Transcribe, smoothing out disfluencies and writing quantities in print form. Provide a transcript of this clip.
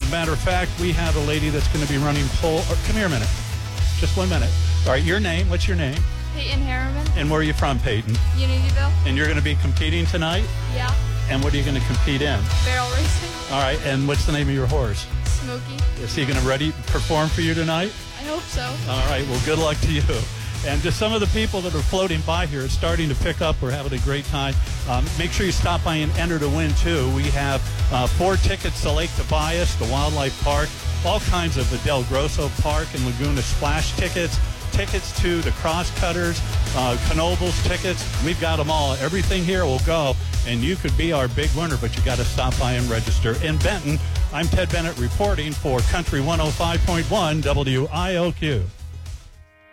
As a matter of fact, we have a lady that's going to be running pole. Come here a minute. Just 1 minute. All right, your name. What's your name? Peyton Harriman. And where are you from, Peyton? Unityville. And you're going to be competing tonight? Yeah. And what are you going to compete in? Barrel racing. All right, and what's the name of your horse? Smokey. Is he going to perform for you tonight? I hope so. All right, well, good luck to you. And just some of the people that are floating by here, it's starting to pick up. We're having a great time. Make sure you stop by and enter to win, too. We have 4 tickets to Lake Tobias, the Wildlife Park, all kinds of the Del Grosso Park and Laguna Splash tickets, tickets to the Crosscutters, Knoebels tickets. We've got them all. Everything here will go, and you could be our big winner, but you got to stop by and register. In Benton, I'm Ted Bennett reporting for Country 105.1 WIOQ.